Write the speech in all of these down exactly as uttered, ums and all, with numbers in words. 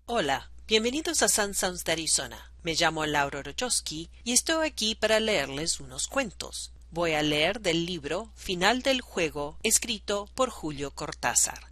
Hola, bienvenidos a Sun Sounds de Arizona. Me llamo Laura Rochowski y estoy aquí para leerles unos cuentos. Voy a leer del libro Final del juego, escrito por Julio Cortázar.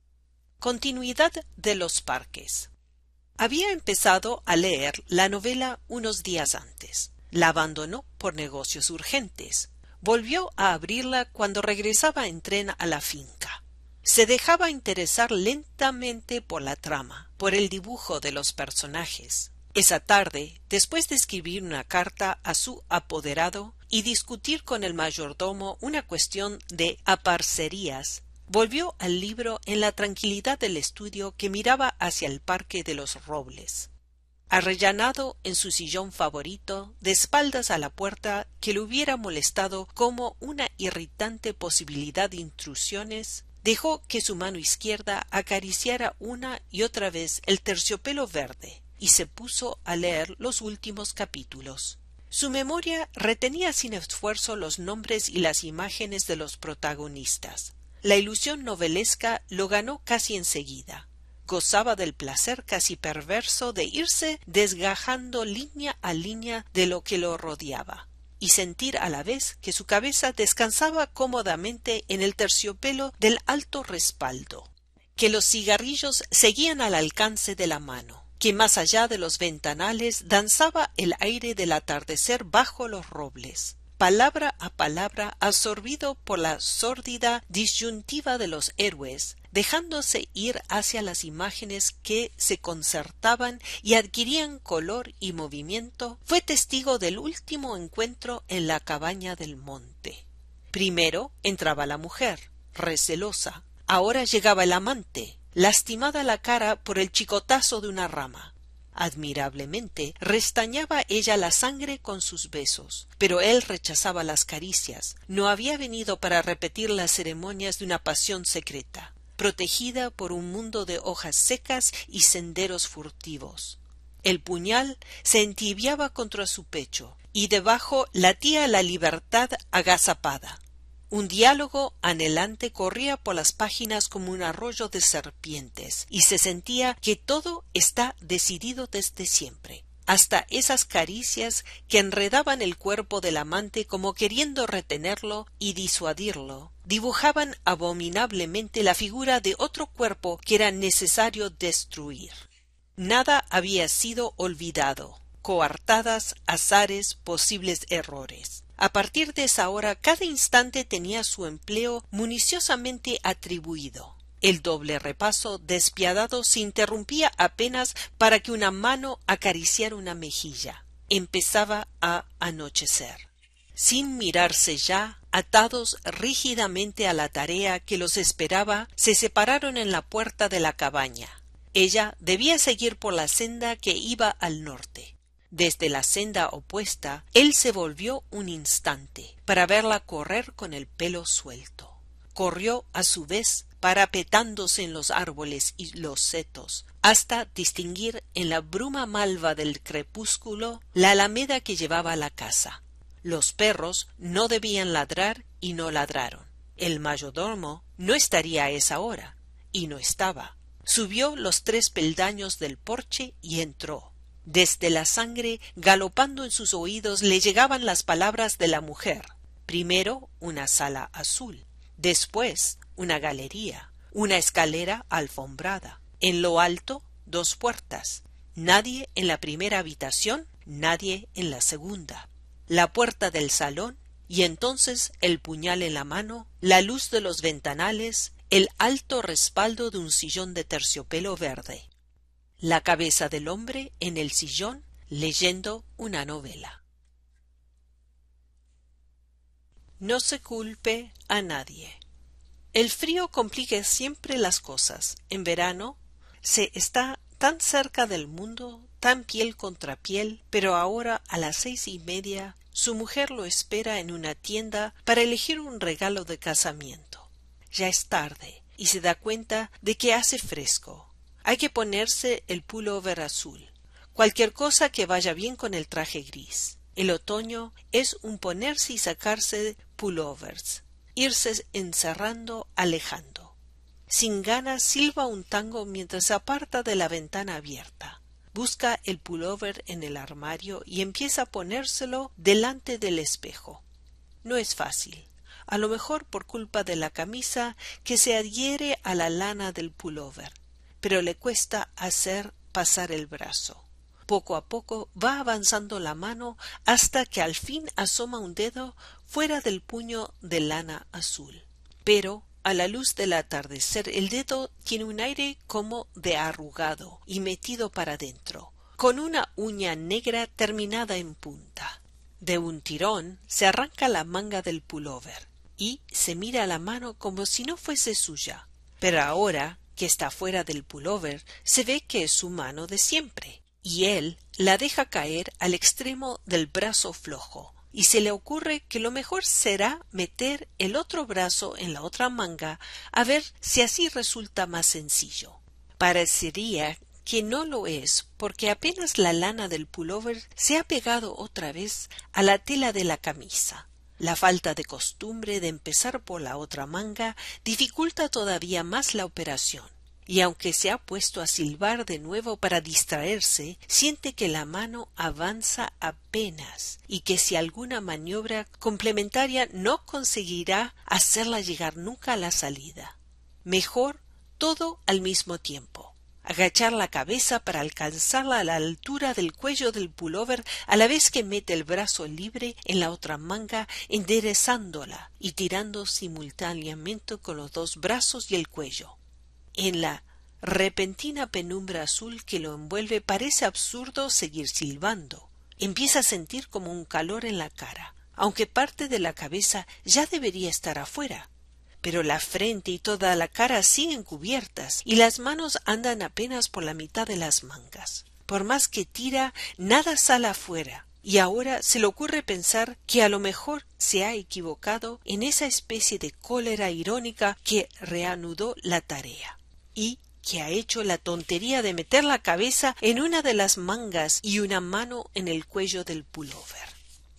Continuidad de los parques. Había empezado a leer la novela unos días antes. La abandonó por negocios urgentes. Volvió a abrirla cuando regresaba en tren a la finca. Se dejaba interesar lentamente por la trama, por el dibujo de los personajes. Esa tarde, después de escribir una carta a su apoderado y discutir con el mayordomo una cuestión de aparcerías, volvió al libro en la tranquilidad del estudio que miraba hacia el Parque de los Robles. Arrellanado en su sillón favorito, de espaldas a la puerta que le hubiera molestado como una irritante posibilidad de intrusiones, dejó que su mano izquierda acariciara una y otra vez el terciopelo verde y se puso a leer los últimos capítulos. Su memoria retenía sin esfuerzo los nombres y las imágenes de los protagonistas. La ilusión novelesca lo ganó casi enseguida. Gozaba del placer casi perverso de irse desgajando línea a línea de lo que lo rodeaba, y sentir a la vez que su cabeza descansaba cómodamente en el terciopelo del alto respaldo, que los cigarrillos seguían al alcance de la mano, que más allá de los ventanales danzaba el aire del atardecer bajo los robles, palabra a palabra absorbido por la sórdida disyuntiva de los héroes, dejándose ir hacia las imágenes que se concertaban y adquirían color y movimiento, fue testigo del último encuentro en la cabaña del monte. Primero entraba la mujer, recelosa. Ahora llegaba el amante, lastimada la cara por el chicotazo de una rama. Admirablemente restañaba ella la sangre con sus besos, pero él rechazaba las caricias. No había venido para repetir las ceremonias de una pasión secreta, protegida por un mundo de hojas secas y senderos furtivos. El puñal se entibiaba contra su pecho, y debajo latía la libertad agazapada. Un diálogo anhelante corría por las páginas como un arroyo de serpientes, y se sentía que todo está decidido desde siempre. Hasta esas caricias que enredaban el cuerpo del amante como queriendo retenerlo y disuadirlo, dibujaban abominablemente la figura de otro cuerpo que era necesario destruir. Nada había sido olvidado, coartadas, azares, posibles errores. A partir de esa hora, cada instante tenía su empleo municiosamente atribuido. El doble repaso despiadado se interrumpía apenas para que una mano acariciara una mejilla. Empezaba a anochecer. Sin mirarse ya, atados rígidamente a la tarea que los esperaba, se separaron en la puerta de la cabaña. Ella debía seguir por la senda que iba al norte. Desde la senda opuesta, él se volvió un instante para verla correr con el pelo suelto. Corrió a su vez parapetándose en los árboles y los setos, hasta distinguir en la bruma malva del crepúsculo la alameda que llevaba a la casa. Los perros no debían ladrar y no ladraron. El mayordomo no estaría a esa hora, y no estaba. Subió los tres peldaños del porche y entró. Desde la sangre, galopando en sus oídos, le llegaban las palabras de la mujer. Primero una sala azul, después una galería, una escalera alfombrada. En lo alto, dos puertas. Nadie en la primera habitación, nadie en la segunda. La puerta del salón, y entonces el puñal en la mano, la luz de los ventanales, el alto respaldo de un sillón de terciopelo verde. La cabeza del hombre en el sillón leyendo una novela. No se culpe a nadie. El frío complica siempre las cosas. En verano se está tan cerca del mundo, tan piel contra piel, pero ahora a las seis y media su mujer lo espera en una tienda para elegir un regalo de casamiento. Ya es tarde y se da cuenta de que hace fresco. Hay que ponerse el pullover azul, cualquier cosa que vaya bien con el traje gris. El otoño es un ponerse y sacarse pullovers, irse encerrando, alejando. Sin ganas silba un tango mientras se aparta de la ventana abierta. Busca el pullover en el armario y empieza a ponérselo delante del espejo. No es fácil, a lo mejor por culpa de la camisa que se adhiere a la lana del pullover, pero le cuesta hacer pasar el brazo. Poco a poco va avanzando la mano hasta que al fin asoma un dedo fuera del puño de lana azul. Pero a la luz del atardecer el dedo tiene un aire como de arrugado y metido para dentro, con una uña negra terminada en punta. De un tirón se arranca la manga del pullover y se mira la mano como si no fuese suya. Pero ahora que está fuera del pullover se ve que es su mano de siempre, y él la deja caer al extremo del brazo flojo, y se le ocurre que lo mejor será meter el otro brazo en la otra manga a ver si así resulta más sencillo. Parecería que no lo es, porque apenas la lana del pullover se ha pegado otra vez a la tela de la camisa. La falta de costumbre de empezar por la otra manga dificulta todavía más la operación, y aunque se ha puesto a silbar de nuevo para distraerse, siente que la mano avanza apenas y que si alguna maniobra complementaria no conseguirá hacerla llegar nunca a la salida. Mejor todo al mismo tiempo. Agachar la cabeza para alcanzarla a la altura del cuello del pullover a la vez que mete el brazo libre en la otra manga, enderezándola y tirando simultáneamente con los dos brazos y el cuello. En la repentina penumbra azul que lo envuelve parece absurdo seguir silbando. Empieza a sentir como un calor en la cara, aunque parte de la cabeza ya debería estar afuera. Pero la frente y toda la cara siguen cubiertas y las manos andan apenas por la mitad de las mangas. Por más que tira, nada sale afuera, y ahora se le ocurre pensar que a lo mejor se ha equivocado en esa especie de cólera irónica que reanudó la tarea, y que ha hecho la tontería de meter la cabeza en una de las mangas y una mano en el cuello del pullover.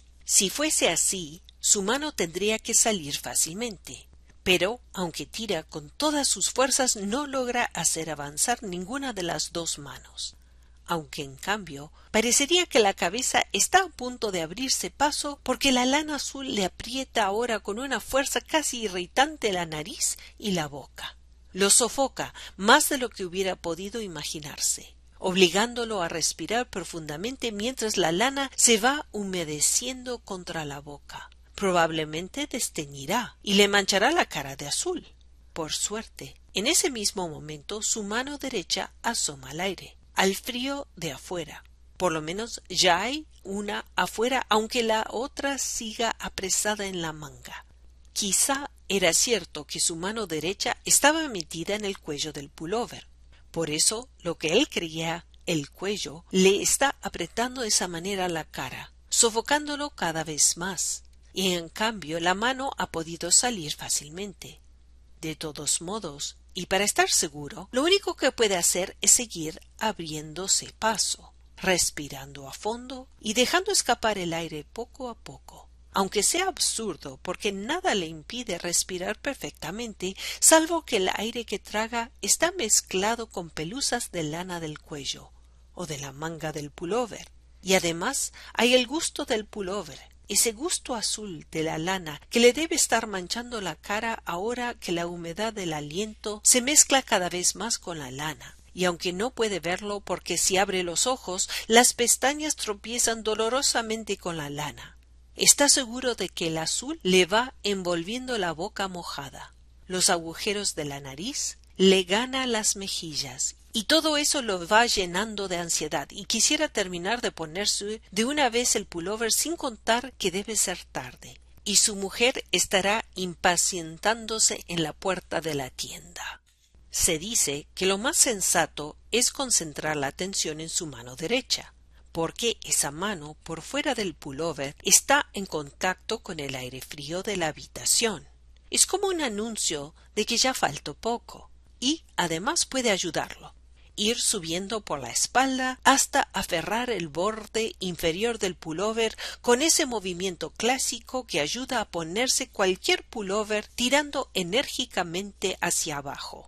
Si fuese así, su mano tendría que salir fácilmente. Pero, aunque tira con todas sus fuerzas, no logra hacer avanzar ninguna de las dos manos. Aunque, en cambio, parecería que la cabeza está a punto de abrirse paso porque la lana azul le aprieta ahora con una fuerza casi irritante la nariz y la boca. Lo sofoca más de lo que hubiera podido imaginarse, obligándolo a respirar profundamente mientras la lana se va humedeciendo contra la boca. Probablemente desteñirá y le manchará la cara de azul. Por suerte, en ese mismo momento su mano derecha asoma al aire, al frío de afuera. Por lo menos ya hay una afuera, aunque la otra siga apresada en la manga. Quizá era cierto que su mano derecha estaba metida en el cuello del pullover. Por eso, lo que él creía el cuello le está apretando de esa manera la cara, sofocándolo cada vez más. Y en cambio la mano ha podido salir fácilmente. De todos modos, y para estar seguro, lo único que puede hacer es seguir abriéndose paso, respirando a fondo y dejando escapar el aire poco a poco, aunque sea absurdo porque nada le impide respirar perfectamente, salvo que el aire que traga está mezclado con pelusas de lana del cuello o de la manga del pullover, y además hay el gusto del pullover, ese gusto azul de la lana que le debe estar manchando la cara ahora que la humedad del aliento se mezcla cada vez más con la lana, y aunque no puede verlo porque si abre los ojos las pestañas tropiezan dolorosamente con la lana, está seguro de que el azul le va envolviendo la boca mojada, los agujeros de la nariz, le gana las mejillas, y todo eso lo va llenando de ansiedad y quisiera terminar de ponerse de una vez el pullover sin contar que debe ser tarde, y su mujer estará impacientándose en la puerta de la tienda. Se dice que lo más sensato es concentrar la atención en su mano derecha, porque esa mano por fuera del pullover está en contacto con el aire frío de la habitación. Es como un anuncio de que ya faltó poco, y además puede ayudarlo. Ir subiendo por la espalda hasta aferrar el borde inferior del pullover con ese movimiento clásico que ayuda a ponerse cualquier pullover tirando enérgicamente hacia abajo.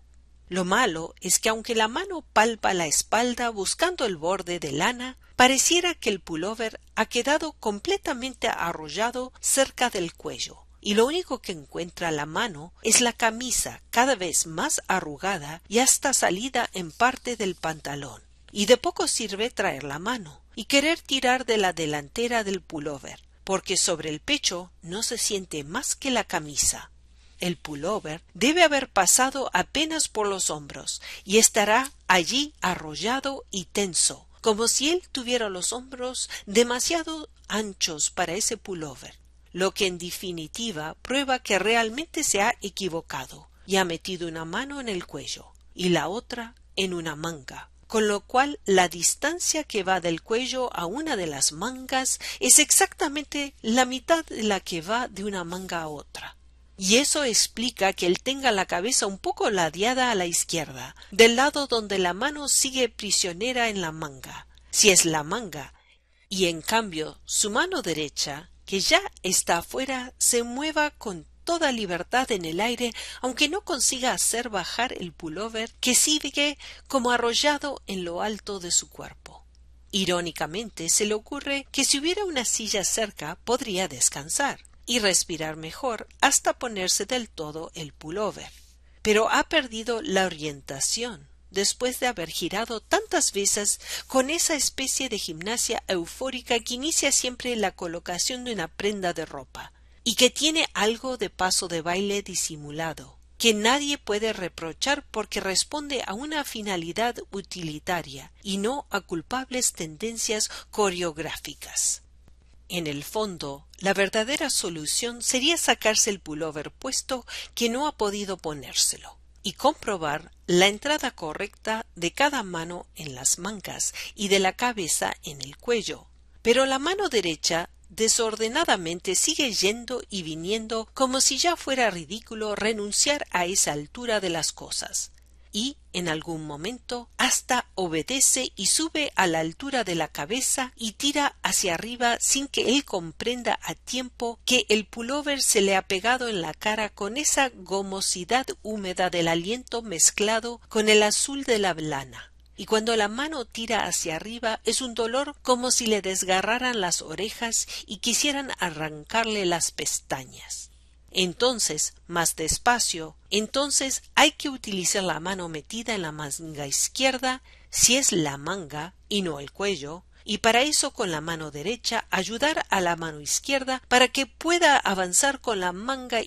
Lo malo es que aunque la mano palpa la espalda buscando el borde de lana, pareciera que el pullover ha quedado completamente arrollado cerca del cuello, y lo único que encuentra la mano es la camisa cada vez más arrugada y hasta salida en parte del pantalón. Y de poco sirve traer la mano y querer tirar de la delantera del pullover, porque sobre el pecho no se siente más que la camisa. El pullover debe haber pasado apenas por los hombros y estará allí arrollado y tenso, como si él tuviera los hombros demasiado anchos para ese pullover, lo que en definitiva prueba que realmente se ha equivocado y ha metido una mano en el cuello y la otra en una manga, con lo cual la distancia que va del cuello a una de las mangas es exactamente la mitad de la que va de una manga a otra. Y eso explica que él tenga la cabeza un poco ladeada a la izquierda, del lado donde la mano sigue prisionera en la manga, si es la manga, y en cambio su mano derecha, que ya está afuera, se mueva con toda libertad en el aire, aunque no consiga hacer bajar el pullover, que sigue como arrollado en lo alto de su cuerpo. Irónicamente, se le ocurre que si hubiera una silla cerca podría descansar y respirar mejor hasta ponerse del todo el pullover. Pero ha perdido la orientación después de haber girado tantas veces con esa especie de gimnasia eufórica que inicia siempre la colocación de una prenda de ropa y que tiene algo de paso de baile disimulado, que nadie puede reprochar porque responde a una finalidad utilitaria y no a culpables tendencias coreográficas. En el fondo, la verdadera solución sería sacarse el pullover puesto que no ha podido ponérselo y comprobar la entrada correcta de cada mano en las mangas y de la cabeza en el cuello. Pero la mano derecha desordenadamente sigue yendo y viniendo como si ya fuera ridículo renunciar a esa altura de las cosas. Y, en algún momento, hasta obedece y sube a la altura de la cabeza y tira hacia arriba sin que él comprenda a tiempo que el pullover se le ha pegado en la cara con esa gomosidad húmeda del aliento mezclado con el azul de la lana. Y cuando la mano tira hacia arriba es un dolor como si le desgarraran las orejas y quisieran arrancarle las pestañas. Entonces, más despacio, entonces hay que utilizar la mano metida en la manga izquierda, si es la manga y no el cuello, y para eso con la mano derecha ayudar a la mano izquierda para que pueda avanzar con la manga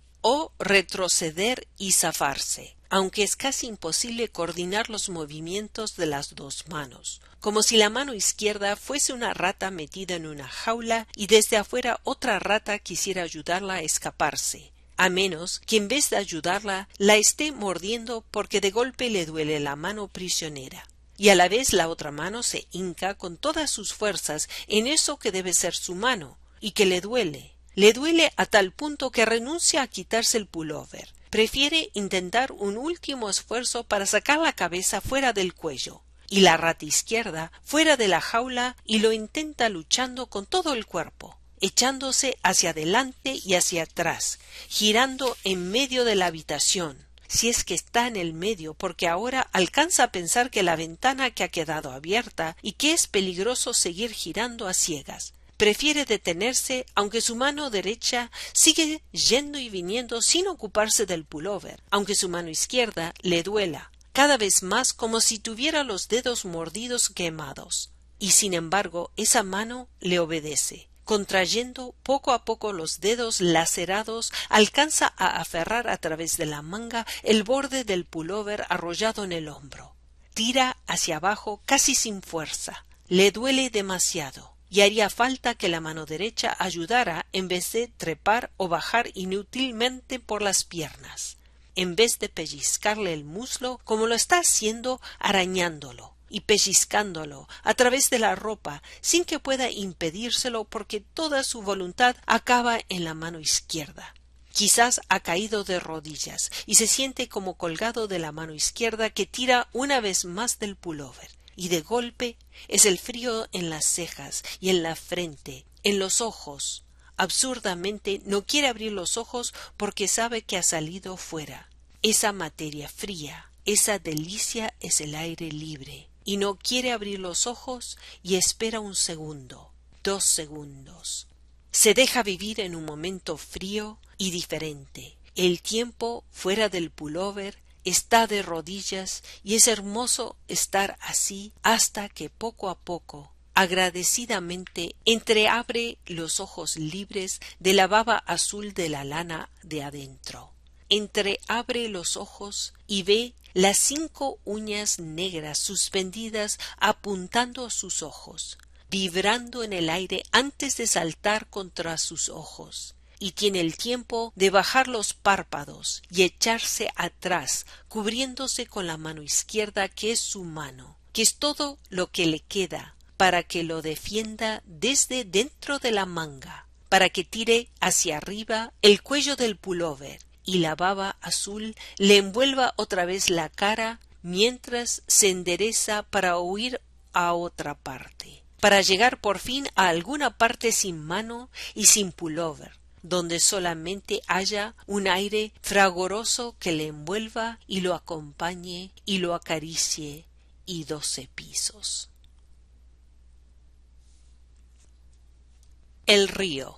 o retroceder y zafarse, aunque es casi imposible coordinar los movimientos de las dos manos, como si la mano izquierda fuese una rata metida en una jaula y desde afuera otra rata quisiera ayudarla a escaparse, a menos que en vez de ayudarla la esté mordiendo porque de golpe le duele la mano prisionera. Y a la vez la otra mano se hinca con todas sus fuerzas en eso que debe ser su mano, y que le duele. Le duele a tal punto que renuncia a quitarse el pullover. Prefiere intentar un último esfuerzo para sacar la cabeza fuera del cuello, y la rata izquierda fuera de la jaula, y lo intenta luchando con todo el cuerpo, echándose hacia adelante y hacia atrás, girando en medio de la habitación, si es que está en el medio, porque ahora alcanza a pensar que la ventana que ha quedado abierta y que es peligroso seguir girando a ciegas. Prefiere detenerse, aunque su mano derecha sigue yendo y viniendo sin ocuparse del pullover, aunque su mano izquierda le duela, cada vez más como si tuviera los dedos mordidos quemados. Y sin embargo, esa mano le obedece. Contrayendo poco a poco los dedos lacerados, alcanza a aferrar a través de la manga el borde del pullover arrollado en el hombro. Tira hacia abajo casi sin fuerza. Le duele demasiado. Y haría falta que la mano derecha ayudara en vez de trepar o bajar inútilmente por las piernas, en vez de pellizcarle el muslo como lo está haciendo arañándolo y pellizcándolo a través de la ropa sin que pueda impedírselo porque toda su voluntad acaba en la mano izquierda. Quizás ha caído de rodillas y se siente como colgado de la mano izquierda que tira una vez más del pullover. Y de golpe es el frío en las cejas y en la frente, en los ojos. Absurdamente no quiere abrir los ojos porque sabe que ha salido fuera. Esa materia fría, esa delicia es el aire libre, y no quiere abrir los ojos y espera un segundo, dos segundos. Se deja vivir en un momento frío y diferente. El tiempo fuera del pullover está de rodillas y es hermoso estar así hasta que poco a poco, agradecidamente, entreabre los ojos libres de la baba azul de la lana de adentro. Entreabre los ojos y ve las cinco uñas negras suspendidas apuntando a sus ojos, vibrando en el aire antes de saltar contra sus ojos, y tiene el tiempo de bajar los párpados y echarse atrás, cubriéndose con la mano izquierda, que es su mano, que es todo lo que le queda, para que lo defienda desde dentro de la manga, para que tire hacia arriba el cuello del pullover y la baba azul le envuelva otra vez la cara, mientras se endereza para huir a otra parte, para llegar por fin a alguna parte sin mano y sin pullover, donde solamente haya un aire fragoroso que le envuelva y lo acompañe y lo acaricie, y doce pisos. El río.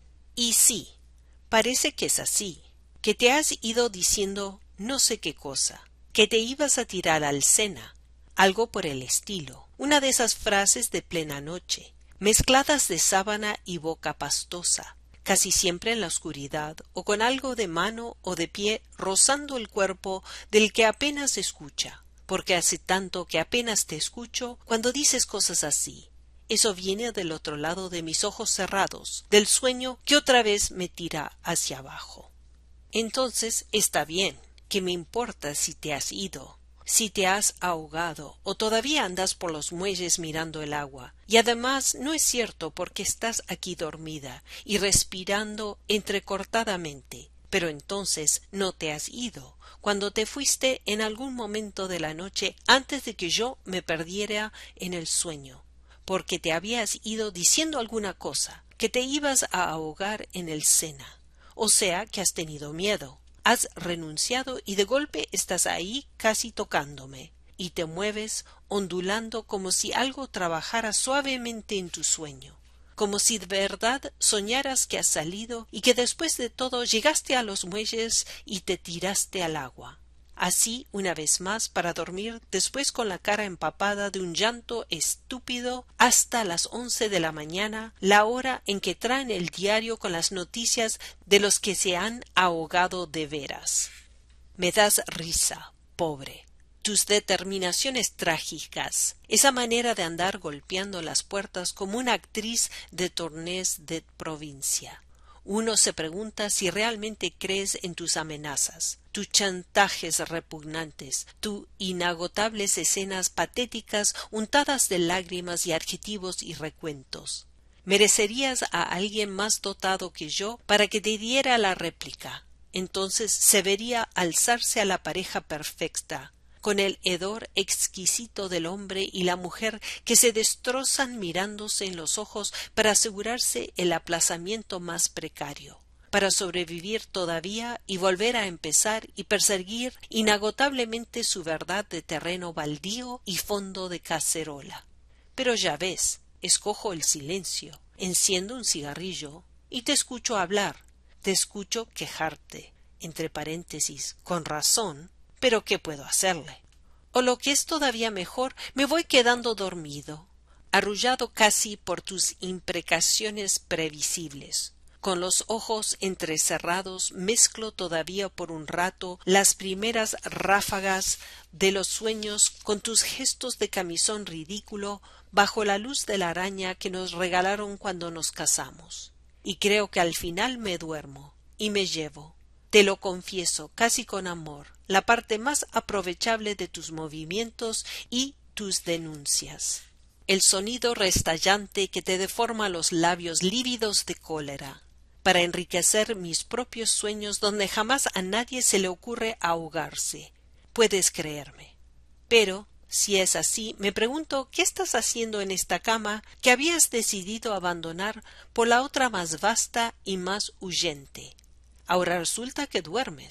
Y sí, parece que es así, que te has ido diciendo no sé qué cosa, que te ibas a tirar al Sena, algo por el estilo, una de esas frases de plena noche, mezcladas de sábana y boca pastosa, casi siempre en la oscuridad, o con algo de mano o de pie rozando el cuerpo del que apenas escucha, porque hace tanto que apenas te escucho cuando dices cosas así. Eso viene del otro lado de mis ojos cerrados, del sueño que otra vez me tira hacia abajo. Entonces está bien, ¿qué me importa si te has ido, si te has ahogado o todavía andas por los muelles mirando el agua? Y además no es cierto, porque estás aquí dormida y respirando entrecortadamente. Pero entonces no te has ido, cuando te fuiste en algún momento de la noche antes de que yo me perdiera en el sueño, porque te habías ido diciendo alguna cosa, que te ibas a ahogar en el Sena. O sea que has tenido miedo, has renunciado y de golpe estás ahí casi tocándome, y te mueves ondulando como si algo trabajara suavemente en tu sueño, como si de verdad soñaras que has salido y que después de todo llegaste a los muelles y te tiraste al agua. Así una vez más para dormir después con la cara empapada de un llanto estúpido hasta las once de la mañana, la hora en que traen el diario con las noticias de los que se han ahogado de veras. Me das risa, pobre. Tus determinaciones trágicas, esa manera de andar golpeando las puertas como una actriz de tornés de provincia. Uno se pregunta si realmente crees en tus amenazas, tus chantajes repugnantes, tus inagotables escenas patéticas untadas de lágrimas y adjetivos y recuentos. Merecerías a alguien más dotado que yo para que te diera la réplica. Entonces se vería alzarse a la pareja perfecta, con el hedor exquisito del hombre y la mujer que se destrozan mirándose en los ojos para asegurarse el aplazamiento más precario, para sobrevivir todavía y volver a empezar y perseguir inagotablemente su verdad de terreno baldío y fondo de cacerola. Pero ya ves, escojo el silencio, enciendo un cigarrillo y te escucho hablar, te escucho quejarte, entre paréntesis, con razón. Pero ¿qué puedo hacerle? O lo que es todavía mejor, me voy quedando dormido, arrullado casi por tus imprecaciones previsibles. Con los ojos entrecerrados mezclo todavía por un rato las primeras ráfagas de los sueños con tus gestos de camisón ridículo bajo la luz de la araña que nos regalaron cuando nos casamos. Y creo que al final me duermo y me llevo, te lo confieso casi con amor, la parte más aprovechable de tus movimientos y tus denuncias. El sonido restallante que te deforma los labios lívidos de cólera, para enriquecer mis propios sueños donde jamás a nadie se le ocurre ahogarse. Puedes creerme. Pero, si es así, me pregunto qué estás haciendo en esta cama que habías decidido abandonar por la otra más vasta y más huyente. Ahora resulta que duermes,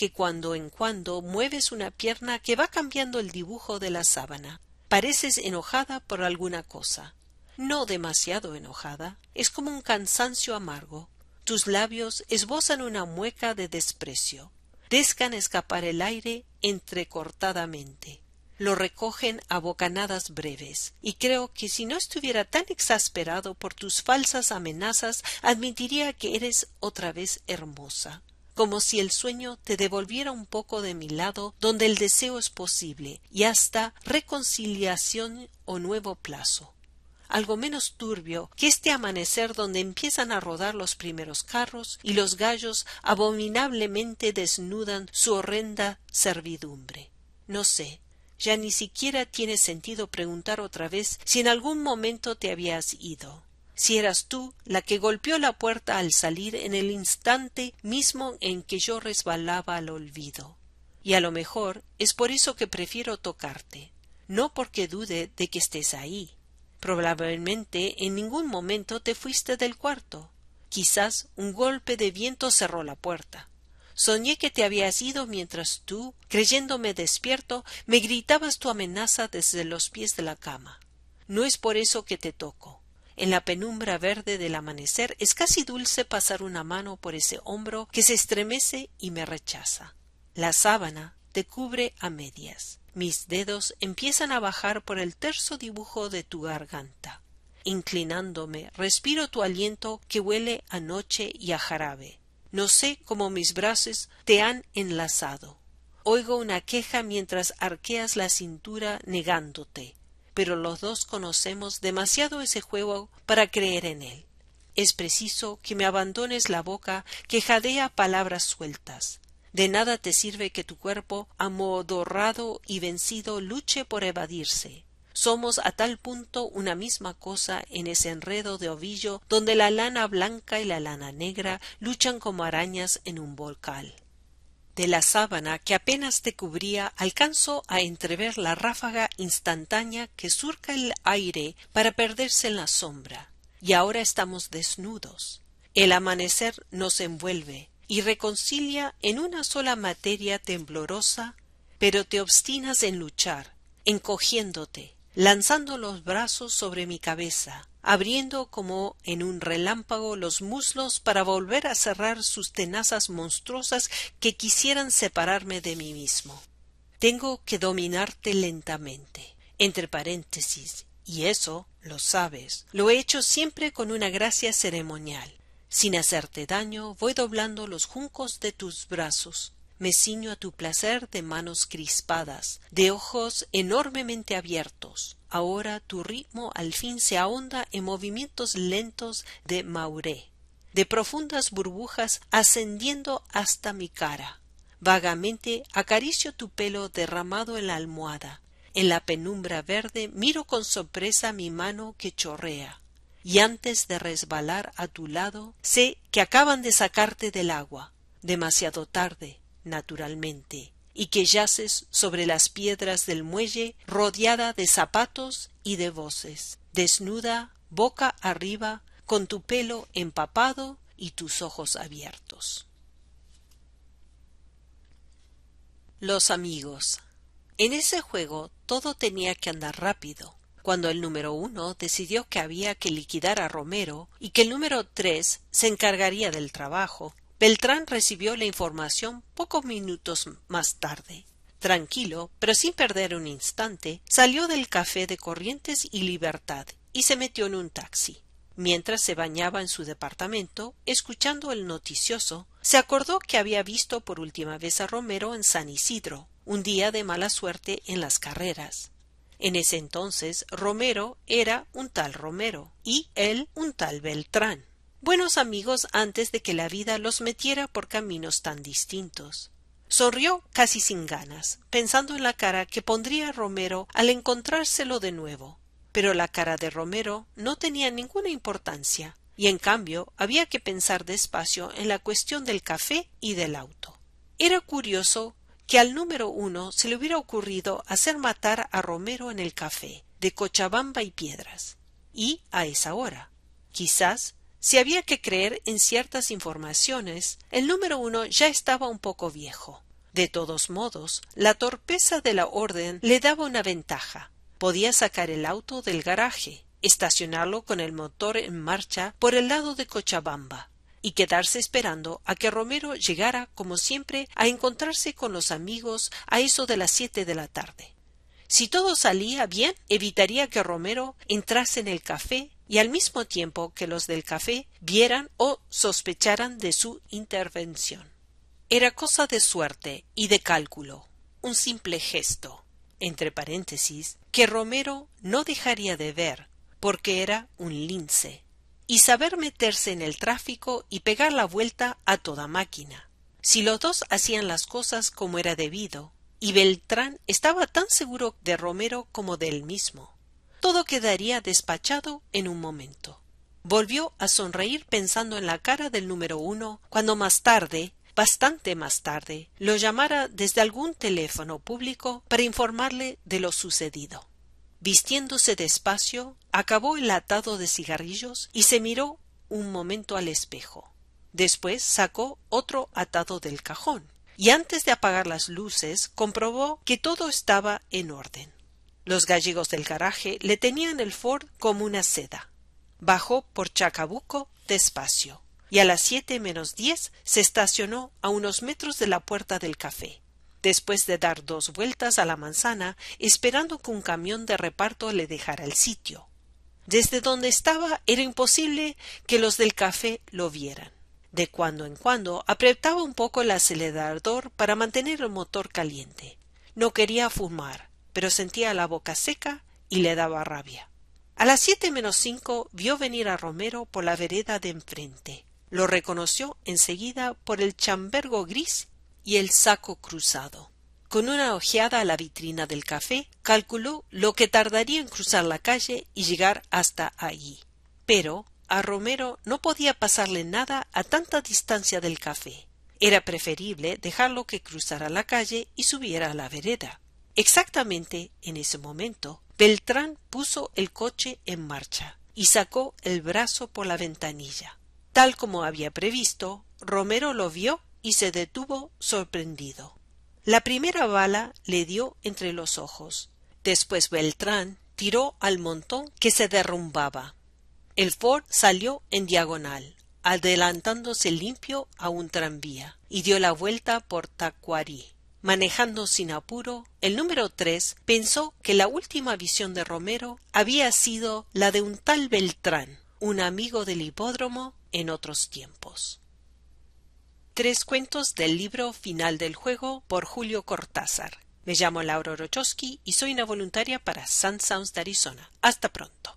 que cuando en cuando mueves una pierna que va cambiando el dibujo de la sábana. Pareces enojada por alguna cosa. No demasiado enojada, es como un cansancio amargo. Tus labios esbozan una mueca de desprecio. Dejan escapar el aire entrecortadamente. Lo recogen a bocanadas breves, y creo que si no estuviera tan exasperado por tus falsas amenazas, admitiría que eres otra vez hermosa, como si el sueño te devolviera un poco de mi lado donde el deseo es posible, y hasta reconciliación o nuevo plazo. Algo menos turbio que este amanecer donde empiezan a rodar los primeros carros y los gallos abominablemente desnudan su horrenda servidumbre. No sé, ya ni siquiera tiene sentido preguntar otra vez si en algún momento te habías ido, si eras tú la que golpeó la puerta al salir en el instante mismo en que yo resbalaba al olvido. Y a lo mejor es por eso que prefiero tocarte, no porque dude de que estés ahí. Probablemente en ningún momento te fuiste del cuarto. Quizás un golpe de viento cerró la puerta. Soñé que te habías ido mientras tú, creyéndome despierto, me gritabas tu amenaza desde los pies de la cama. No es por eso que te toco. En la penumbra verde del amanecer es casi dulce pasar una mano por ese hombro que se estremece y me rechaza. La sábana te cubre a medias. Mis dedos empiezan a bajar por el terso dibujo de tu garganta. Inclinándome, respiro tu aliento que huele a noche y a jarabe. No sé cómo mis brazos te han enlazado. Oigo una queja mientras arqueas la cintura negándote, pero los dos conocemos demasiado ese juego para creer en él. Es preciso que me abandones la boca que jadea palabras sueltas. De nada te sirve que tu cuerpo, amodorrado y vencido, luche por evadirse. Somos a tal punto una misma cosa en ese enredo de ovillo donde la lana blanca y la lana negra luchan como arañas en un volcán. De la sábana que apenas te cubría alcanzo a entrever la ráfaga instantánea que surca el aire para perderse en la sombra. Y ahora estamos desnudos. El amanecer nos envuelve y reconcilia en una sola materia temblorosa, pero te obstinas en luchar, encogiéndote, lanzando los brazos sobre mi cabeza, abriendo como en un relámpago los muslos para volver a cerrar sus tenazas monstruosas que quisieran separarme de mí mismo. Tengo que dominarte lentamente, entre paréntesis, y eso, lo sabes, lo he hecho siempre con una gracia ceremonial. Sin hacerte daño, voy doblando los juncos de tus brazos. Me ciño a tu placer de manos crispadas, de ojos enormemente abiertos. Ahora tu ritmo al fin se ahonda en movimientos lentos de mauré, de profundas burbujas ascendiendo hasta mi cara. Vagamente acaricio tu pelo derramado en la almohada. En la penumbra verde miro con sorpresa mi mano que chorrea. Y antes de resbalar a tu lado, sé que acaban de sacarte del agua, demasiado tarde, naturalmente, y que yaces sobre las piedras del muelle rodeada de zapatos y de voces, desnuda, boca arriba, con tu pelo empapado y tus ojos abiertos. Los amigos. En ese juego todo tenía que andar rápido. Cuando el número uno decidió que había que liquidar a Romero y que el número tres se encargaría del trabajo, Beltrán recibió la información pocos minutos más tarde. Tranquilo, pero sin perder un instante, salió del café de Corrientes y Libertad y se metió en un taxi. Mientras se bañaba en su departamento, escuchando el noticioso, se acordó que había visto por última vez a Romero en San Isidro, un día de mala suerte en las carreras. En ese entonces Romero era un tal Romero y él un tal Beltrán. Buenos amigos antes de que la vida los metiera por caminos tan distintos. Sonrió casi sin ganas, pensando en la cara que pondría Romero al encontrárselo de nuevo. Pero la cara de Romero no tenía ninguna importancia, y en cambio había que pensar despacio en la cuestión del café y del auto. Era curioso que al número uno se le hubiera ocurrido hacer matar a Romero en el café de Cochabamba y Piedras, y a esa hora. Quizás, si había que creer en ciertas informaciones, el número uno ya estaba un poco viejo. De todos modos, la torpeza de la orden le daba una ventaja. Podía sacar el auto del garaje, estacionarlo con el motor en marcha por el lado de Cochabamba y quedarse esperando a que Romero llegara, como siempre, a encontrarse con los amigos a eso de las siete de la tarde. Si todo salía bien, evitaría que Romero entrase en el café y al mismo tiempo que los del café vieran o sospecharan de su intervención. Era cosa de suerte y de cálculo, un simple gesto, entre paréntesis, que Romero no dejaría de ver, porque era un lince, y saber meterse en el tráfico y pegar la vuelta a toda máquina. Si los dos hacían las cosas como era debido, y Beltrán estaba tan seguro de Romero como de él mismo, todo quedaría despachado en un momento. Volvió a sonreír pensando en la cara del número uno cuando más tarde, bastante más tarde, lo llamara desde algún teléfono público para informarle de lo sucedido. Vistiéndose despacio, acabó el atado de cigarrillos y se miró un momento al espejo. Después sacó otro atado del cajón y antes de apagar las luces comprobó que todo estaba en orden. Los gallegos del garaje le tenían el Ford como una seda. Bajó por Chacabuco despacio y a las siete menos diez se estacionó a unos metros de la puerta del café, después de dar dos vueltas a la manzana esperando que un camión de reparto le dejara el sitio. Desde donde estaba era imposible que los del café lo vieran. De cuando en cuando apretaba un poco el acelerador para mantener el motor caliente. No quería fumar, pero sentía la boca seca y le daba rabia. A las siete menos cinco vio venir a Romero por la vereda de enfrente. Lo reconoció enseguida por el chambergo gris y el saco cruzado. Con una ojeada a la vitrina del café, calculó lo que tardaría en cruzar la calle y llegar hasta allí. Pero a Romero no podía pasarle nada a tanta distancia del café. Era preferible dejarlo que cruzara la calle y subiera a la vereda. Exactamente en ese momento, Beltrán puso el coche en marcha y sacó el brazo por la ventanilla. Tal como había previsto, Romero lo vio y se detuvo sorprendido. La primera bala le dio entre los ojos. Después Beltrán tiró al montón que se derrumbaba. El Ford salió en diagonal, adelantándose limpio a un tranvía, y dio la vuelta por Tacuarí. Manejando sin apuro, el número tres pensó que la última visión de Romero había sido la de un tal Beltrán, un amigo del hipódromo en otros tiempos. Tres cuentos del libro Final del juego por Julio Cortázar. Me llamo Laura Orochowski y soy una voluntaria para Sun Sounds de Arizona. Hasta pronto.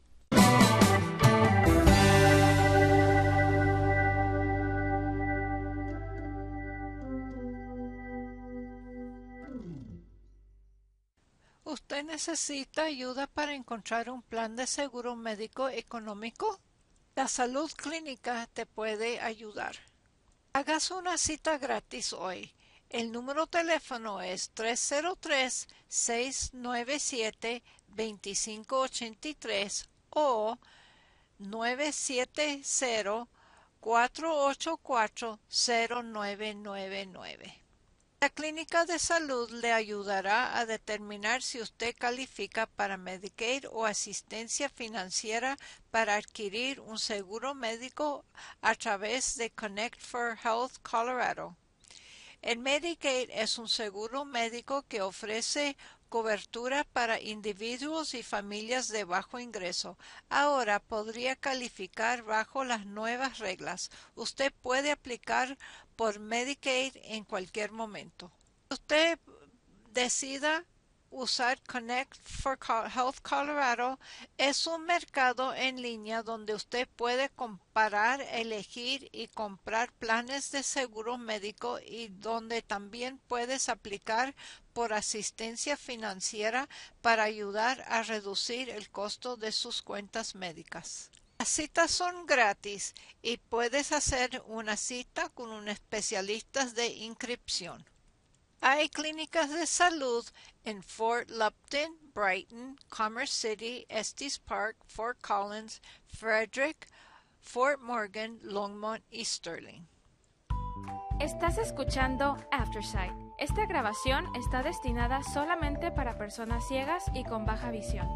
¿Usted necesita ayuda para encontrar un plan de seguro médico económico? La Salud Clínica te puede ayudar. Hagas una cita gratis hoy. El número de teléfono es tres cero tres, seis nueve siete, dos cinco ocho tres o nueve siete cero, cuatro ocho cuatro, cero nueve nueve nueve. La clínica de salud le ayudará a determinar si usted califica para Medicaid o asistencia financiera para adquirir un seguro médico a través de Connect for Health Colorado. El Medicaid es un seguro médico que ofrece cobertura para individuos y familias de bajo ingreso. Ahora podría calificar bajo las nuevas reglas. Usted puede aplicar por Medicaid en cualquier momento. Usted decida usar Connect for Health Colorado. Es un mercado en línea donde usted puede comparar, elegir y comprar planes de seguro médico y donde también puedes aplicar por asistencia financiera para ayudar a reducir el costo de sus cuentas médicas. Las citas son gratis y puedes hacer una cita con un especialista de inscripción. Hay clínicas de salud en Fort Lupton, Brighton, Commerce City, Estes Park, Fort Collins, Frederick, Fort Morgan, Longmont y Sterling. Estás escuchando Afterside, Esta grabación está destinada solamente para personas ciegas y con baja visión.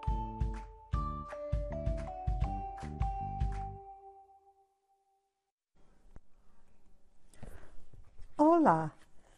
Hola,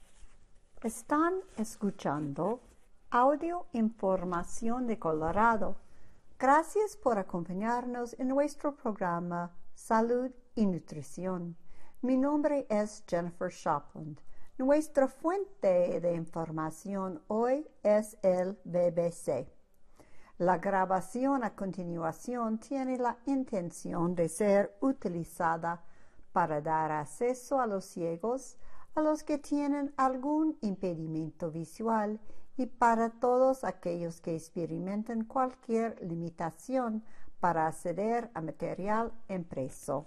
están escuchando Audio Información de Colorado. Gracias por acompañarnos en nuestro programa Salud y Nutrición. Mi nombre es Jennifer Shopland. Nuestra fuente de información hoy es el B B C. La grabación a continuación tiene la intención de ser utilizada para dar acceso a los ciegos, a los que tienen algún impedimento visual y para todos aquellos que experimenten cualquier limitación para acceder a material impreso.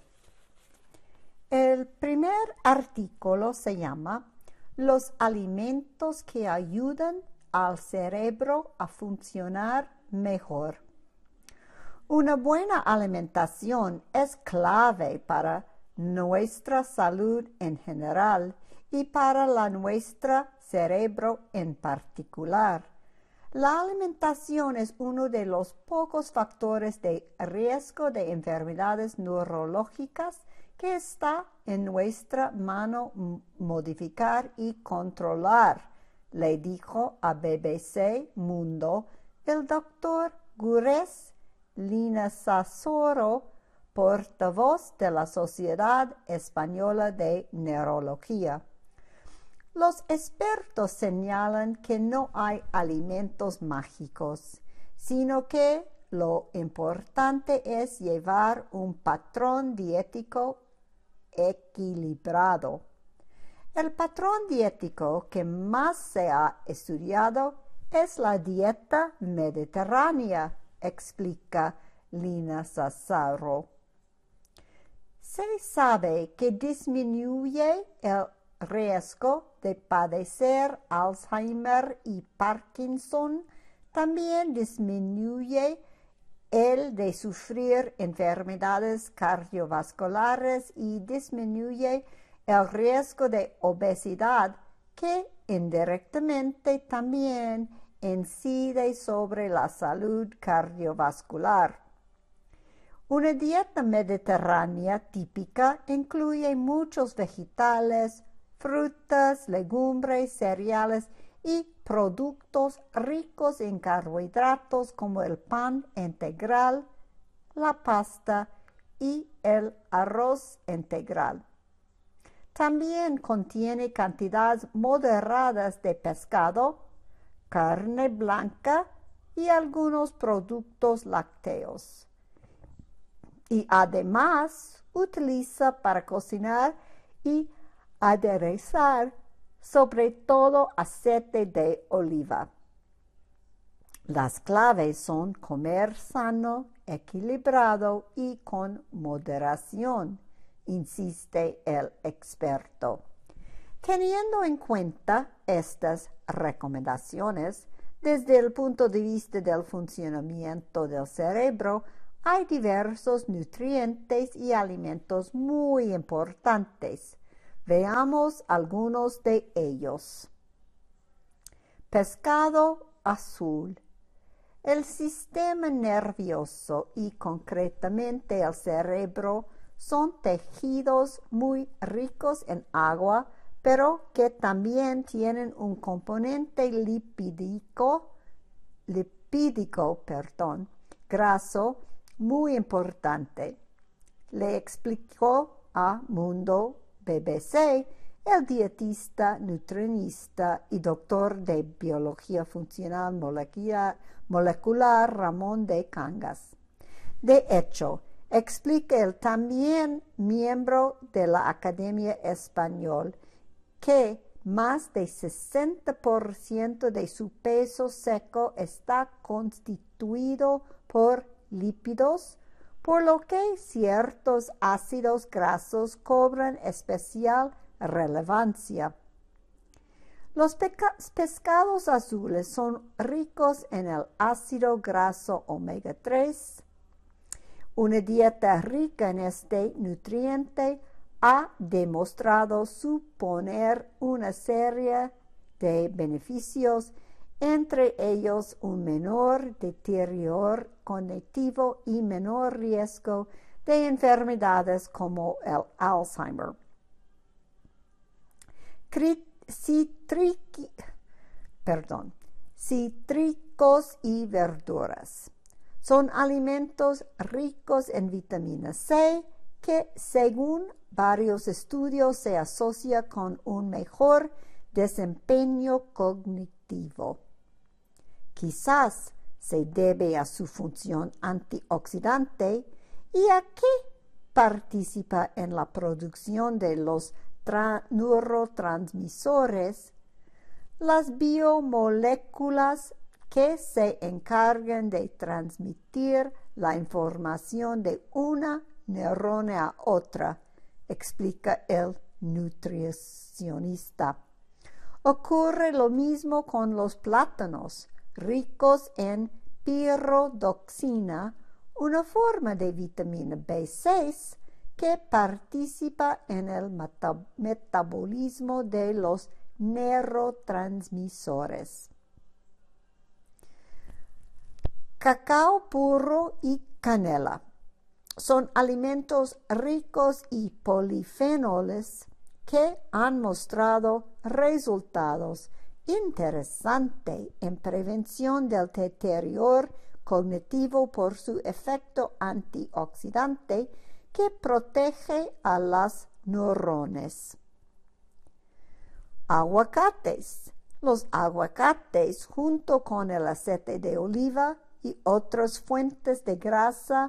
El primer artículo se llama Los alimentos que ayudan al cerebro a funcionar mejor. Una buena alimentación es clave para nuestra salud en general y para la nuestro cerebro en particular. La alimentación es uno de los pocos factores de riesgo de enfermedades neurológicas que está en nuestra mano modificar y controlar, le dijo a B B C Mundo el doctor Gures Linassasoro, portavoz de la Sociedad Española de Neurología. Los expertos señalan que no hay alimentos mágicos, sino que lo importante es llevar un patrón dietético equilibrado. El patrón dietético que más se ha estudiado es la dieta mediterránea, explica Linassasoro. Se sabe que disminuye el riesgo de padecer Alzheimer y Parkinson, también disminuye el de sufrir enfermedades cardiovasculares y disminuye el riesgo de obesidad, que indirectamente también incide sobre la salud cardiovascular. Una dieta mediterránea típica incluye muchos vegetales, frutas, legumbres, cereales y productos ricos en carbohidratos como el pan integral, la pasta y el arroz integral. También contiene cantidades moderadas de pescado, carne blanca y algunos productos lácteos. Y además utiliza para cocinar y aderezar sobre todo aceite de oliva. Las claves son comer sano, equilibrado y con moderación, insiste el experto. Teniendo en cuenta estas recomendaciones, desde el punto de vista del funcionamiento del cerebro, hay diversos nutrientes y alimentos muy importantes. Veamos algunos de ellos. Pescado azul. El sistema nervioso y concretamente el cerebro son tejidos muy ricos en agua, pero que también tienen un componente lipídico, lipídico, perdón, graso muy importante. Le explicó a Mundo B B C el dietista, nutricionista y doctor de biología funcional molecular, molecular Ramón de Cangas. De hecho, explica el también miembro de la Academia Española que más del sesenta por ciento de su peso seco está constituido por lípidos, por lo que ciertos ácidos grasos cobran especial relevancia. Los pescados azules son ricos en el ácido graso omega tres. Una dieta rica en este nutriente ha demostrado suponer una serie de beneficios, entre ellos un menor deterioro cognitivo y menor riesgo de enfermedades como el Alzheimer. Citric, perdón, cítricos y verduras son alimentos ricos en vitamina C que, según varios estudios, se asocia con un mejor desempeño cognitivo. Quizás se debe a su función antioxidante y a que participa en la producción de los neurotransmisores, las biomoléculas que se encargan de transmitir la información de una neurona a otra, explica el nutricionista. Ocurre lo mismo con los plátanos, ricos en pyridoxina, una forma de vitamina B seis que participa en el meta- metabolismo de los neurotransmisores. Cacao puro y canela son alimentos ricos y polifenoles que han mostrado resultados interesantes en prevención del deterioro cognitivo por su efecto antioxidante que protege a las neuronas. Aguacates. Los aguacates, junto con el aceite de oliva y otras fuentes de grasa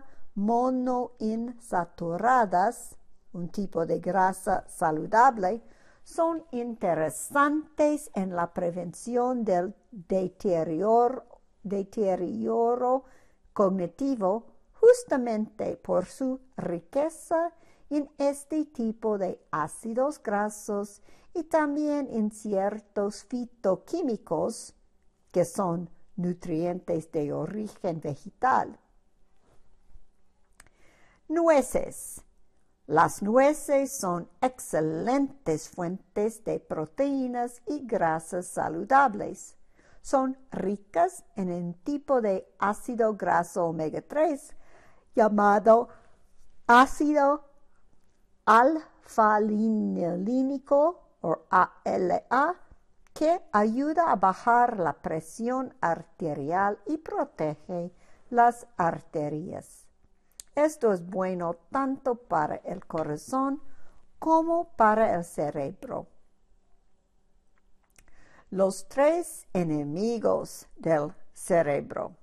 monoinsaturadas, un tipo de grasa saludable, son interesantes en la prevención del deterioro, deterioro cognitivo, justamente por su riqueza en este tipo de ácidos grasos y también en ciertos fitoquímicos que son nutrientes de origen vegetal. Nueces. Las nueces son excelentes fuentes de proteínas y grasas saludables. Son ricas en un tipo de ácido graso omega tres llamado ácido alfa-linolínico o A L A, que ayuda a bajar la presión arterial y protege las arterias. Esto es bueno tanto para el corazón como para el cerebro. Los tres enemigos del cerebro.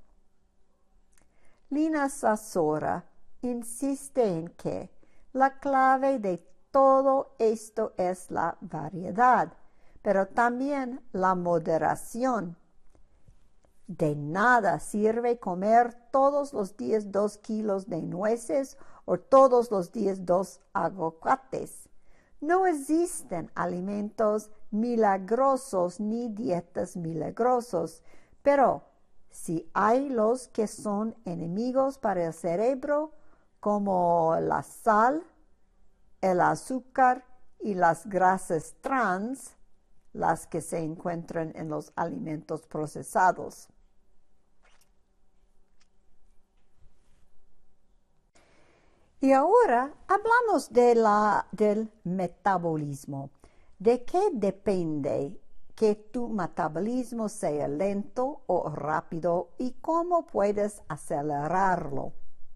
Lina Sassora insiste en que la clave de todo esto es la variedad, pero también la moderación. De nada sirve comer todos los días dos kilos de nueces o todos los días dos aguacates. No existen alimentos milagrosos ni dietas milagrosos, pero si hay los que son enemigos para el cerebro, como la sal, el azúcar y las grasas trans, las que se encuentran en los alimentos procesados. Y ahora hablamos de la, del metabolismo. ¿De qué depende que tu metabolismo sea lento o rápido y cómo puedes acelerarlo?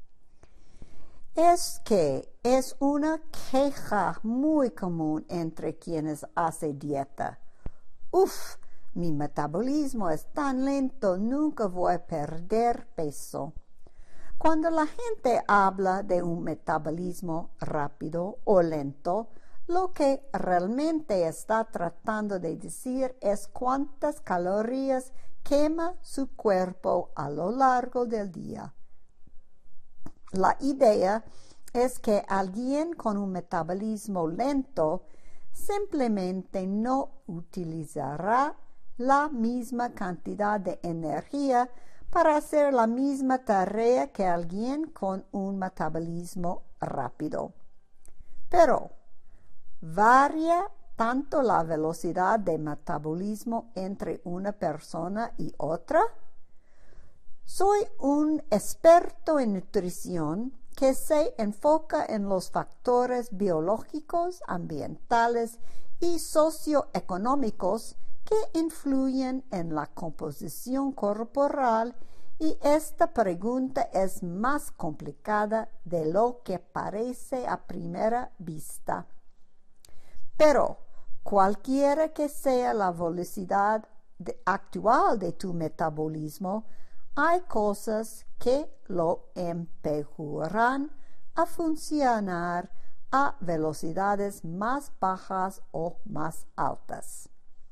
Es que es una queja muy común entre quienes hacen dieta. Uf, mi metabolismo es tan lento, nunca voy a perder peso. Cuando la gente habla de un metabolismo rápido o lento, lo que realmente está tratando de decir es cuántas calorías quema su cuerpo a lo largo del día. La idea es que alguien con un metabolismo lento simplemente no utilizará la misma cantidad de energía para hacer la misma tarea que alguien con un metabolismo rápido. Pero varía tanto la velocidad de metabolismo entre una persona y otra? Soy un experto en nutrición que se enfoca en los factores biológicos, ambientales y socioeconómicos que influyen en la composición corporal, y esta pregunta es más complicada de lo que parece a primera vista. Pero cualquiera que sea la velocidad de, actual de tu metabolismo, hay cosas que lo empeorarán a funcionar a velocidades más bajas o más altas.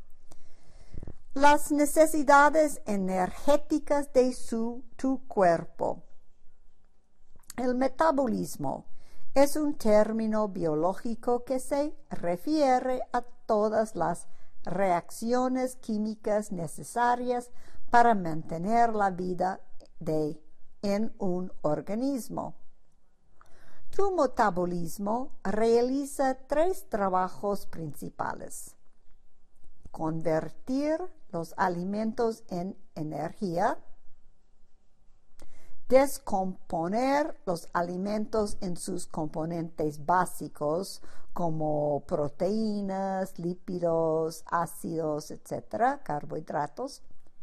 Las necesidades energéticas de su, tu cuerpo. El metabolismo es un término biológico que se refiere a todas las reacciones químicas necesarias para mantener la vida de, en un organismo. Tu metabolismo realiza tres trabajos principales: convertir los alimentos en energía, descomponer los alimentos en sus componentes básicos como proteínas, lípidos, ácidos, etcétera, carbohidratos,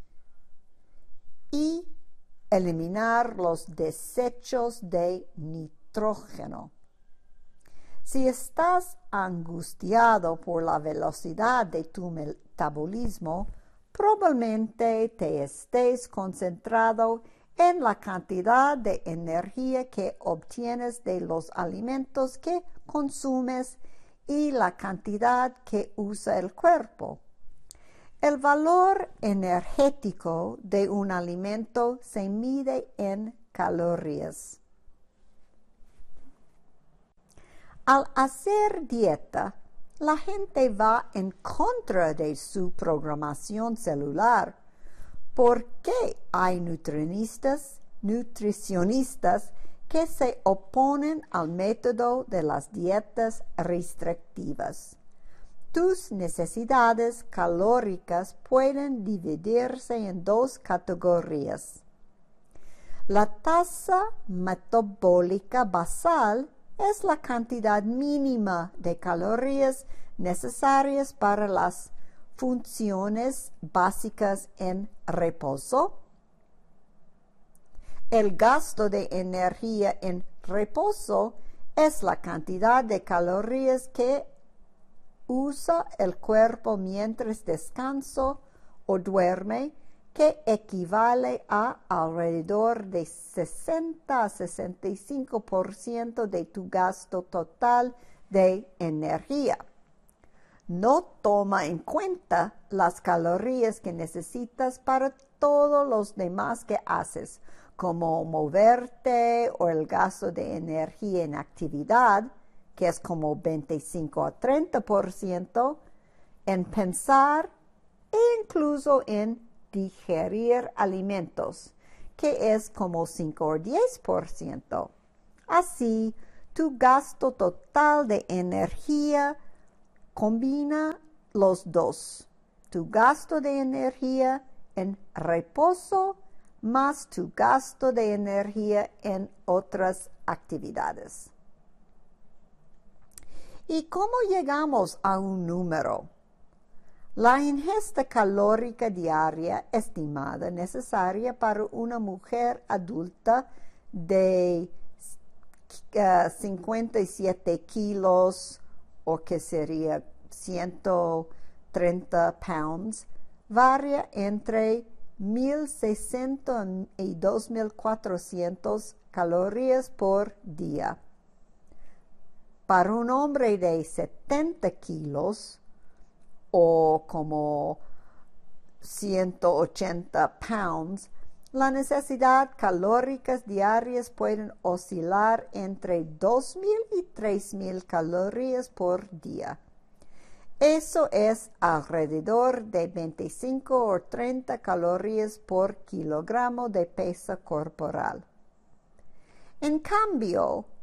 y eliminar los desechos de nitrógeno. Si estás angustiado por la velocidad de tu metabolismo, probablemente te estés concentrado en la cantidad de energía que obtienes de los alimentos que consumes y la cantidad que usa el cuerpo. El valor energético de un alimento se mide en calorías. Al hacer dieta, la gente va en contra de su programación celular. ¿Por qué hay nutricionistas, nutricionistas que se oponen al método de las dietas restrictivas? Tus necesidades calóricas pueden dividirse en dos categorías. La tasa metabólica basal es la cantidad mínima de calorías necesarias para las funciones básicas en reposo. El gasto de energía en reposo es la cantidad de calorías que usa el cuerpo mientras descansa o duerme, que equivale a alrededor de sesenta a sesenta y cinco por ciento de tu gasto total de energía. No toma en cuenta las calorías que necesitas para todos los demás que haces, como moverte o el gasto de energía en actividad, que es como veinticinco a treinta por ciento, en pensar e incluso en digerir alimentos, que es como cinco o diez por ciento. Así, tu gasto total de energía combina los dos, tu gasto de energía en reposo más tu gasto de energía en otras actividades. ¿Y cómo llegamos a un número? La ingesta calórica diaria estimada necesaria para una mujer adulta de uh, cincuenta y siete kilos, o que sería ciento treinta pounds, varía entre mil seiscientos y dos mil cuatrocientas calorías por día. Para un hombre de setenta kilos, o como ciento ochenta pounds, la necesidad calóricas diarias pueden oscilar entre dos mil y tres mil calorías por día. Eso es alrededor de veinticinco o treinta calorías por kilogramo de peso corporal. En cambio,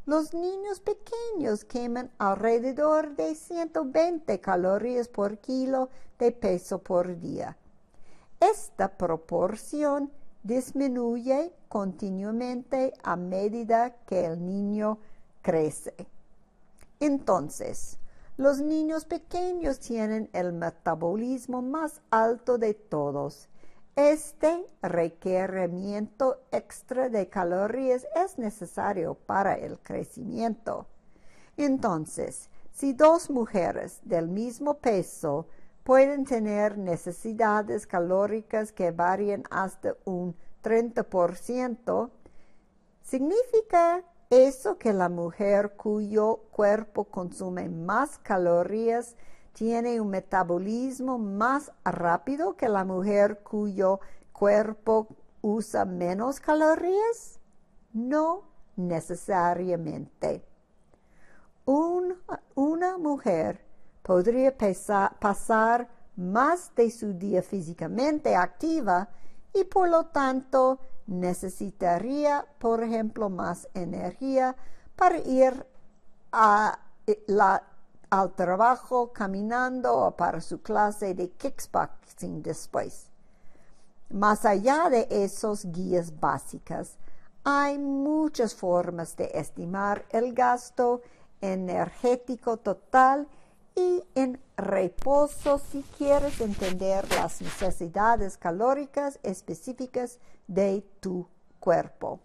Los niños pequeños queman alrededor de ciento veinte calorías por kilo de peso por día. Esta proporción disminuye continuamente a medida que el niño crece. Entonces, los niños pequeños tienen el metabolismo más alto de todos. Este requerimiento extra de calorías es necesario para el crecimiento. Entonces, si dos mujeres del mismo peso pueden tener necesidades calóricas que varían hasta un treinta por ciento, ¿significa eso que la mujer cuyo cuerpo consume más calorías tiene un metabolismo más rápido que la mujer cuyo cuerpo usa menos calorías? No necesariamente. Un, una mujer podría pesa, pasar más de su día físicamente activa y por lo tanto necesitaría, por ejemplo, más energía para ir a la al trabajo caminando o para su clase de kickboxing después. Más allá de esos guías básicas, hay muchas formas de estimar el gasto energético total y en reposo si quieres entender las necesidades calóricas específicas de tu cuerpo.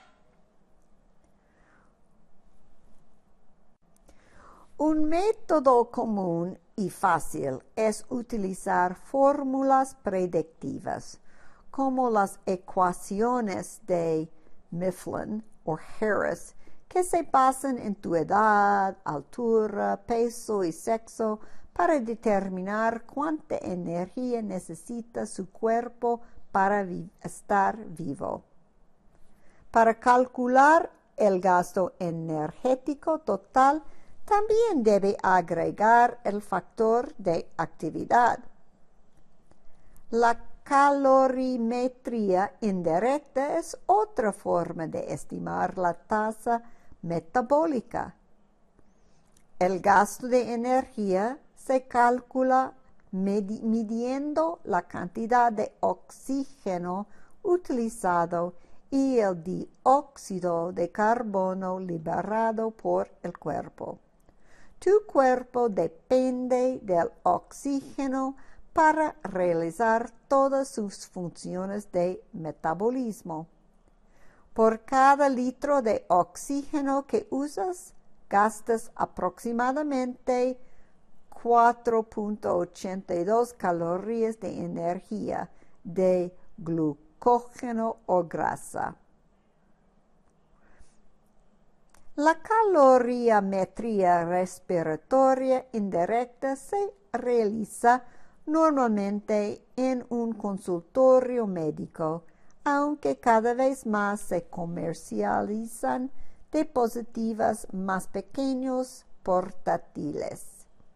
Un método común y fácil es utilizar fórmulas predictivas, como las ecuaciones de Mifflin o Harris, que se basan en tu edad, altura, peso y sexo para determinar cuánta energía necesita su cuerpo para vi- estar vivo. Para calcular el gasto energético total, también debe agregar el factor de actividad. La calorimetría indirecta es otra forma de estimar la tasa metabólica. El gasto de energía se calcula medi- midiendo la cantidad de oxígeno utilizado y el dióxido de carbono liberado por el cuerpo. Tu cuerpo depende del oxígeno para realizar todas sus funciones de metabolismo. Por cada litro de oxígeno que usas, gastas aproximadamente cuatro punto ochenta y dos calorías de energía de glucógeno o grasa. La calorimetría respiratoria indirecta se realiza normalmente en un consultorio médico, aunque cada vez más se comercializan dispositivos más pequeños portátiles.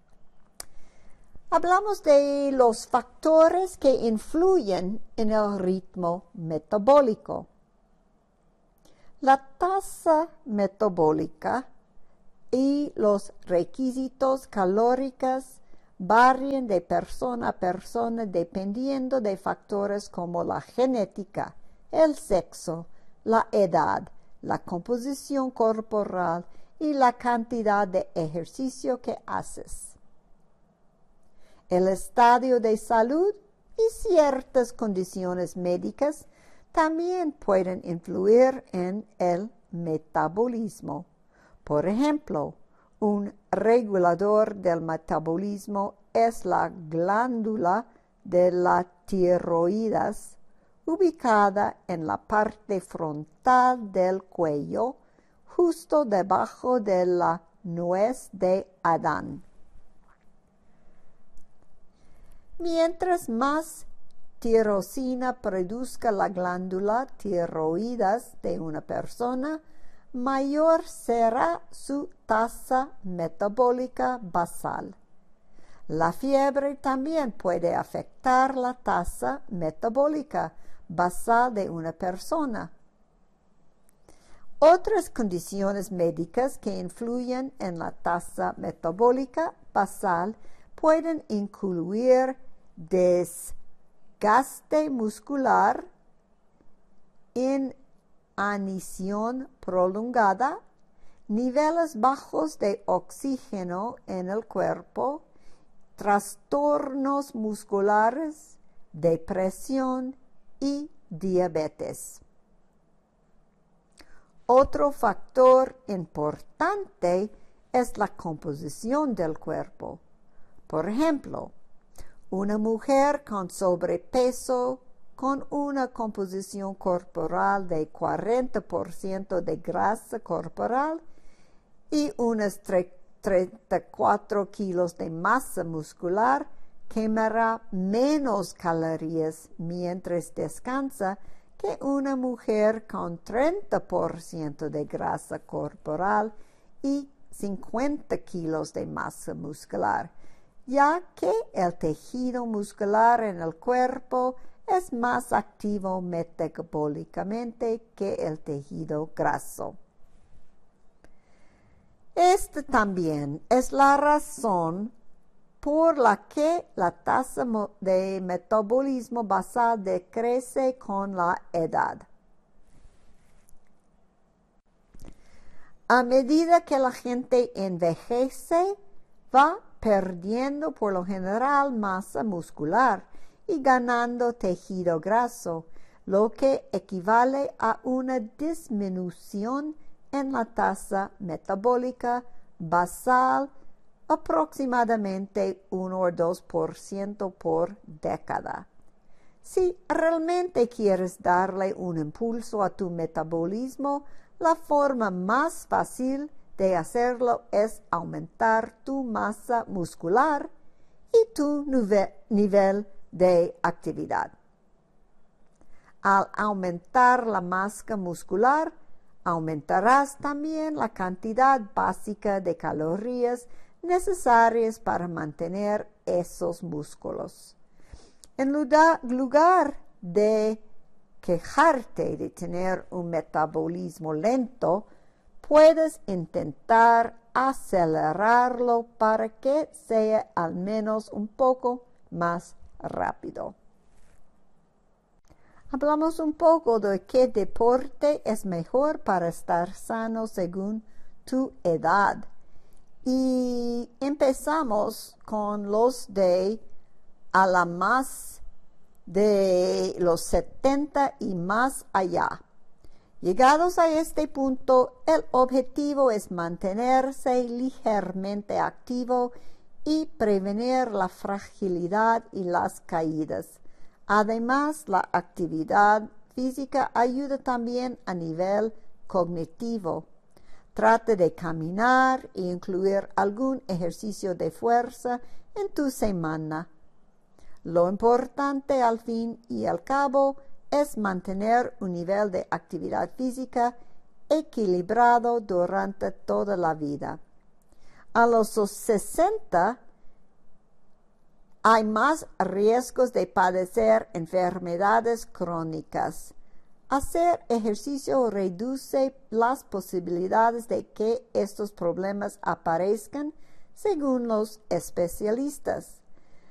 Hablamos de los factores que influyen en el ritmo metabólico. La tasa metabólica y los requisitos calóricos varían de persona a persona dependiendo de factores como la genética, el sexo, la edad, la composición corporal y la cantidad de ejercicio que haces. El estadio de salud y ciertas condiciones médicas también pueden influir en el metabolismo. Por ejemplo, un regulador del metabolismo es la glándula de la tiroides, ubicada en la parte frontal del cuello, justo debajo de la nuez de Adán. Mientras más tirosina produzca la glándula tiroides de una persona, mayor será su tasa metabólica basal. La fiebre también puede afectar la tasa metabólica basal de una persona. Otras condiciones médicas que influyen en la tasa metabólica basal pueden incluir desgaste muscular, inanición prolongada, niveles bajos de oxígeno en el cuerpo, trastornos musculares, depresión y diabetes. Otro factor importante es la composición del cuerpo. Por ejemplo, una mujer con sobrepeso con una composición corporal de cuarenta por ciento de grasa corporal y unos treinta y cuatro kilos de masa muscular quemará menos calorías mientras descansa que una mujer con treinta por ciento de grasa corporal y cincuenta kilos de masa muscular, ya que el tejido muscular en el cuerpo es más activo metabólicamente que el tejido graso. Esta también es la razón por la que la tasa de metabolismo basal decrece con la edad. A medida que la gente envejece, va perdiendo por lo general masa muscular y ganando tejido graso, lo que equivale a una disminución en la tasa metabólica basal aproximadamente uno o dos por ciento por década. Si realmente quieres darle un impulso a tu metabolismo, la forma más fácil de hacerlo es aumentar tu masa muscular y tu nivel de actividad. Al aumentar la masa muscular, aumentarás también la cantidad básica de calorías necesarias para mantener esos músculos. En lugar de quejarte de tener un metabolismo lento, puedes intentar acelerarlo para que sea al menos un poco más rápido. Hablamos un poco de qué deporte es mejor para estar sano según tu edad. Y empezamos con los de a la más de los setenta y más allá. Llegados a este punto, el objetivo es mantenerse ligeramente activo y prevenir la fragilidad y las caídas. Además, la actividad física ayuda también a nivel cognitivo. Trate de caminar e incluir algún ejercicio de fuerza en tu semana. Lo importante al fin y al cabo es mantener un nivel de actividad física equilibrado durante toda la vida. A los sesenta hay más riesgos de padecer enfermedades crónicas. Hacer ejercicio reduce las posibilidades de que estos problemas aparezcan, según los especialistas.